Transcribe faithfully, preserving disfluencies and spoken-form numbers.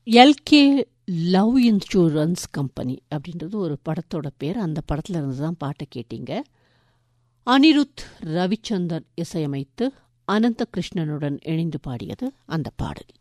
L K love insurance company அப்படின்றது ஒரு படத்தோட பேர். அந்த படத்தில் இருந்து தான் பாட்டை கேட்டீங்க. அனிருத் ரவிச்சந்தர் இசையமைத்து அனந்த கிருஷ்ணனுடன் இணைந்து பாடியது அந்த பாடல்.